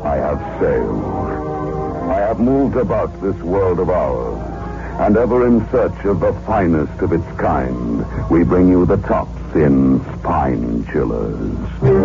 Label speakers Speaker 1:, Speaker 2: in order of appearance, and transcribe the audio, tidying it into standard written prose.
Speaker 1: I have sailed. I have moved about this world of ours, and ever in search of the finest of its kind, we bring you the tops in Spine Chillers.